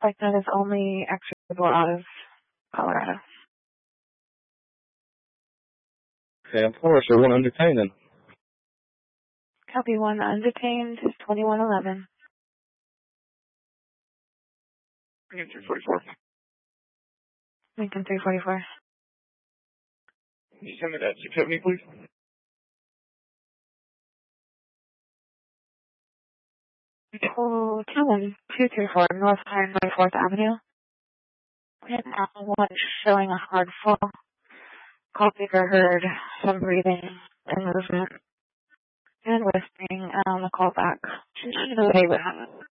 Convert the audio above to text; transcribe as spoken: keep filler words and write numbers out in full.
Like that is only accessible out of Colorado. Okay, of course, or one undetained. Copy one undetained, twenty-one eleven. Lincoln three forty-four. Lincoln three forty-four. Can you send me that six seventy, please? Oh, two one two three four North ninety-fourth Avenue. And one showing a hard fall. Call speaker heard some breathing and movement and whispering on the call back. She's okay with it.